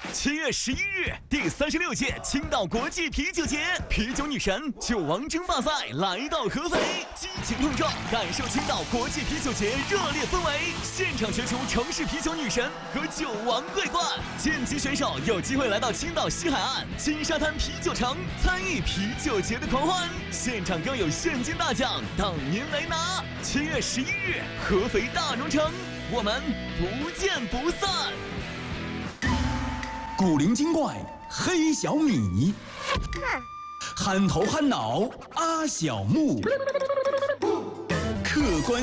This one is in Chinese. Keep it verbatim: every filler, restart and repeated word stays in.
七月十一日，第三十六届青岛国际啤酒节，啤酒女神酒王争霸赛来到合肥，激情碰撞，感受青岛国际啤酒节热烈氛围。现场决出城市啤酒女神和酒王桂冠，晋级选手有机会来到青岛西海岸金沙滩啤酒城，参与啤酒节的狂欢。现场更有现金大奖等您来拿。七月十一日，合肥大融城，我们不见不散。 古灵精怪黑小米，憨头憨脑阿小木，客观